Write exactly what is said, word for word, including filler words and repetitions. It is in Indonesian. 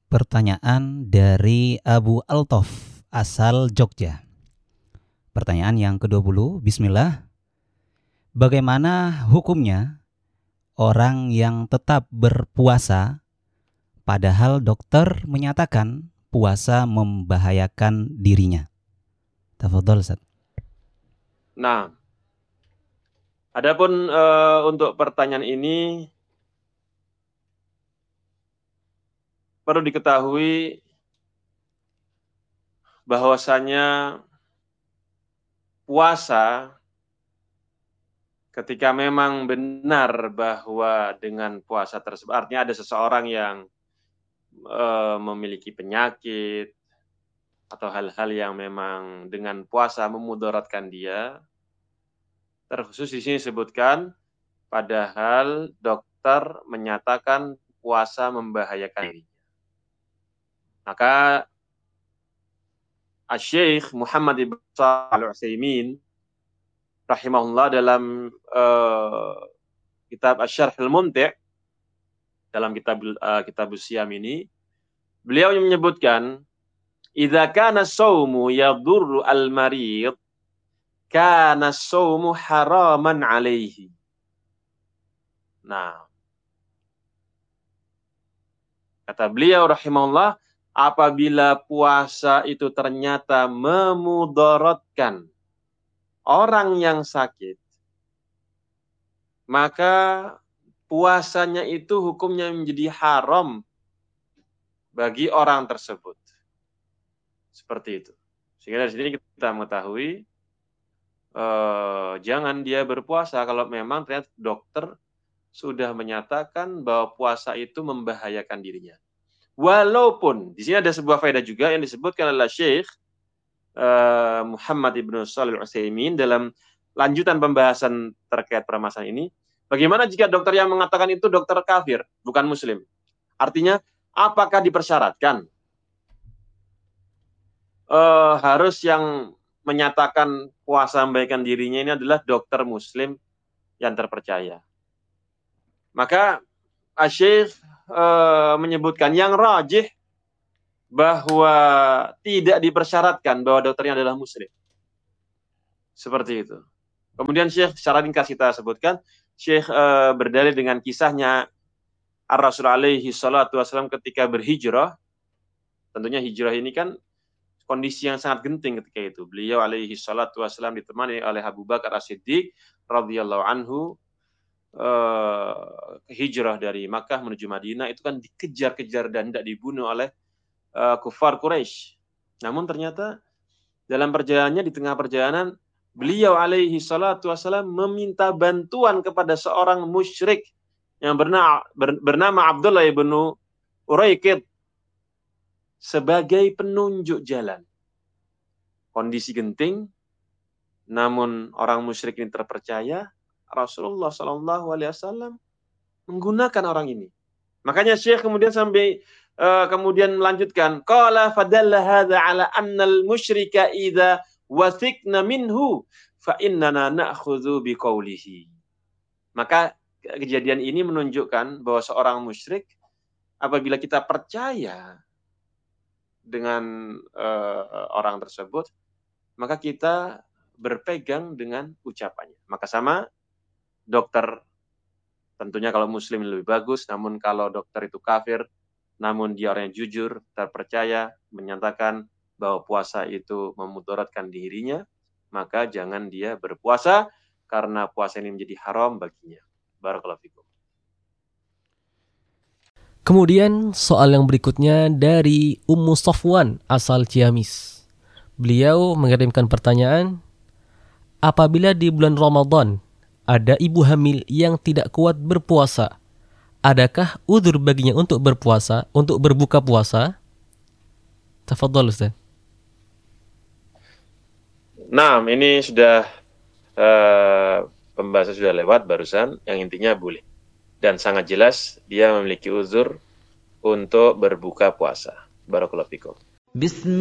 Pertanyaan dari Abu Altof, asal Jogja. Pertanyaan yang kedua puluh, bismillah. Bagaimana hukumnya orang yang tetap berpuasa padahal dokter menyatakan puasa membahayakan dirinya? Tafadhol, Ustaz. Nah, adapun uh, untuk pertanyaan ini perlu diketahui bahwasanya puasa ketika memang benar bahwa dengan puasa tersebut, artinya ada seseorang yang uh, memiliki penyakit atau hal-hal yang memang dengan puasa memudaratkan dia, terkhusus di sini disebutkan padahal dokter menyatakan puasa membahayakan dirinya. Maka Asy-Syaikh Muhammad ibn Shalih Al-Utsaimin rahimahullah dalam uh, kitab Asy-Syarh Al-Mumti' dalam kitab uh, kitab Siyam ini, beliau menyebutkan idza kana as-shaumu yadurru al-marid kana as-shaumu haraman alaihi. Nah, kata beliau rahimahullah, apabila puasa itu ternyata memudaratkan orang yang sakit, maka puasanya itu hukumnya menjadi haram bagi orang tersebut. Seperti itu. Sehingga dari sini kita mengetahui eh, jangan dia berpuasa kalau memang ternyata dokter sudah menyatakan bahwa puasa itu membahayakan dirinya. Walaupun di sini ada sebuah faedah juga yang disebutkan oleh Syekh uh, Muhammad ibn Shalih Al-Utsaimin dalam lanjutan pembahasan terkait permasalahan ini. Bagaimana jika dokter yang mengatakan itu dokter kafir, bukan muslim? Artinya, apakah dipersyaratkan uh, harus yang menyatakan puasa membahayakan dirinya ini adalah dokter muslim yang terpercaya? Maka Syekh Uh, menyebutkan yang rajih bahwa tidak dipersyaratkan bahwa dokternya adalah muslim. Seperti itu. Kemudian Syekh secara ringkas kita sebutkan, Syekh uh, berdalil dengan kisahnya Ar-Rasul alaihi salatu wassalam ketika berhijrah. Tentunya hijrah ini kan kondisi yang sangat genting ketika itu. Beliau alaihi salatu wassalam ditemani oleh Abu Bakar As-Siddiq radhiyallahu anhu. Uh, hijrah dari Makkah menuju Madinah itu kan dikejar-kejar dan tidak dibunuh oleh uh, kufar Quraisy. Namun ternyata dalam perjalanannya, di tengah perjalanan, beliau alaihi salatu wassalam meminta bantuan kepada seorang musyrik yang bernama, bernama Abdullah ibn Uraiqid sebagai penunjuk jalan. Kondisi genting, namun orang musyrik ini terpercaya. Rasulullah Shallallahu Alaihi Wasallam menggunakan orang ini. Makanya Syekh kemudian sampai uh, kemudian melanjutkan, qala fadalla hadza ala anna al-musyrika idza wathiqna minhu fa innana na'khudhu biqaulihi. Maka kejadian ini menunjukkan bahwa seorang musyrik apabila kita percaya dengan uh, orang tersebut, maka kita berpegang dengan ucapannya. Maka sama dokter, tentunya kalau muslim lebih bagus, namun kalau dokter itu kafir, namun dia orang yang jujur, terpercaya, menyatakan bahwa puasa itu memudaratkan dirinya, maka jangan dia berpuasa, karena puasa ini menjadi haram baginya. Barakallahu fikum. Kemudian soal yang berikutnya dari Ummu Safwan asal Ciamis. Beliau mengirimkan pertanyaan, apabila di bulan Ramadan ada ibu hamil yang tidak kuat berpuasa, adakah udzur baginya untuk berpuasa, untuk berbuka puasa? Tafadhol Ustaz. Nah, ini sudah uh, pembahasan sudah lewat barusan, yang intinya boleh. Dan sangat jelas dia memiliki udzur untuk berbuka puasa. Barakallahu fikum.